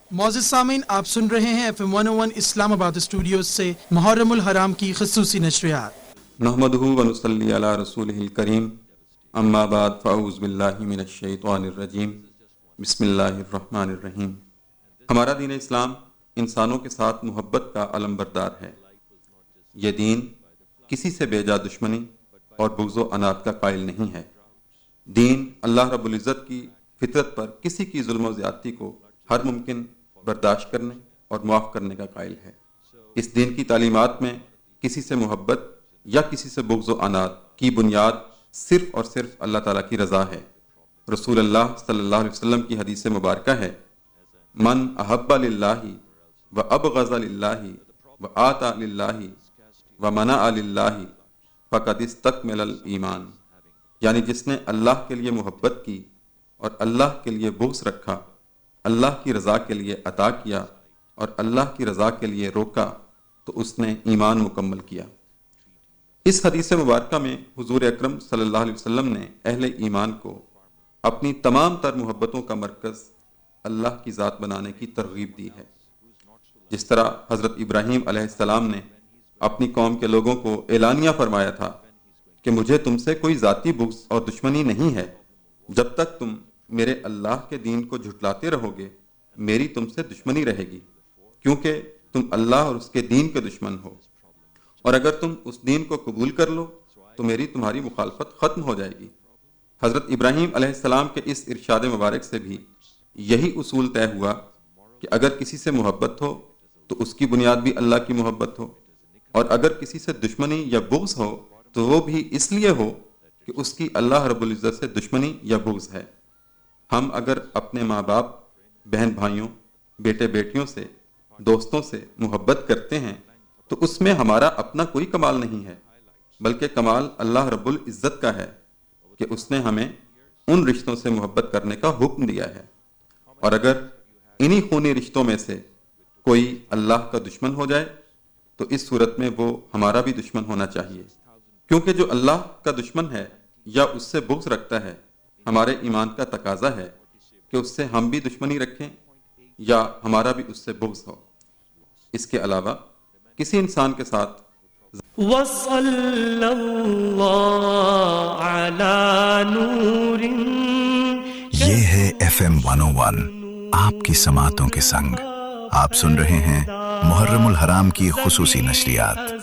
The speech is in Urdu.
معزز سامعین، آپ سن رہے ہیں FM 101 اسلام آباد اسٹوڈیوز سے محرم الحرام کی خصوصی نشریات۔ نحمدہ ونصلی علی رسولہ الکریم، اما بعد فاعوذ باللہ من الشیطان الرجیم، بسم اللہ الرحمن الرحیم۔ ہمارا دین اسلام انسانوں کے ساتھ محبت کا علم بردار ہے۔ یہ دین کسی سے بے جا دشمنی اور بغض و عناد کا قائل نہیں ہے۔ دین اللہ رب العزت کی فطرت پر کسی کی ظلم و زیادتی کو ہر ممکن برداشت کرنے اور معاف کرنے کا قائل ہے۔ اس دین کی تعلیمات میں کسی سے محبت یا کسی سے بغض و عناد کی بنیاد صرف اور صرف اللہ تعالیٰ کی رضا ہے۔ رسول اللہ صلی اللہ علیہ وسلم کی حدیث مبارکہ ہے، من احب للہ و ابغض للہ و آطع للہ و منع للہ فقد استکمل الایمان، یعنی جس نے اللہ کے لیے محبت کی اور اللہ کے لیے بغض رکھا، اللہ کی رضا کے لیے عطا کیا اور اللہ کی رضا کے لیے روکا، تو اس نے ایمان مکمل کیا۔ اس حدیث مبارکہ میں حضور اکرم صلی اللہ علیہ وسلم نے اہل ایمان کو اپنی تمام تر محبتوں کا مرکز اللہ کی ذات بنانے کی ترغیب دی ہے۔ جس طرح حضرت ابراہیم علیہ السلام نے اپنی قوم کے لوگوں کو اعلانیہ فرمایا تھا کہ مجھے تم سے کوئی ذاتی بغض اور دشمنی نہیں ہے، جب تک تم میرے اللہ کے دین کو جھٹلاتے رہو گے میری تم سے دشمنی رہے گی، کیونکہ تم اللہ اور اس کے دین کے دشمن ہو، اور اگر تم اس دین کو قبول کر لو تو میری تمہاری مخالفت ختم ہو جائے گی۔ حضرت ابراہیم علیہ السلام کے اس ارشاد مبارک سے بھی یہی اصول طے ہوا کہ اگر کسی سے محبت ہو تو اس کی بنیاد بھی اللہ کی محبت ہو، اور اگر کسی سے دشمنی یا بغض ہو تو وہ بھی اس لیے ہو کہ اس کی اللہ رب العزت سے دشمنی یا بغض ہے۔ ہم اگر اپنے ماں باپ، بہن بھائیوں، بیٹے بیٹیوں سے، دوستوں سے محبت کرتے ہیں تو اس میں ہمارا اپنا کوئی کمال نہیں ہے، بلکہ کمال اللہ رب العزت کا ہے کہ اس نے ہمیں ان رشتوں سے محبت کرنے کا حکم دیا ہے۔ اور اگر انہی خونی رشتوں میں سے کوئی اللہ کا دشمن ہو جائے تو اس صورت میں وہ ہمارا بھی دشمن ہونا چاہیے، کیونکہ جو اللہ کا دشمن ہے یا اس سے بغض رکھتا ہے، ہمارے ایمان کا تقاضا ہے کہ اس سے ہم بھی دشمنی رکھیں یا ہمارا بھی اس سے بغض ہو۔ اس کے علاوہ کسی انسان کے ساتھ وصلی اللہ علی نور۔ یہ ہے FM 101 آپ کی سماعتوں کے سنگ۔ آپ سن رہے ہیں محرم الحرام کی خصوصی نشریات۔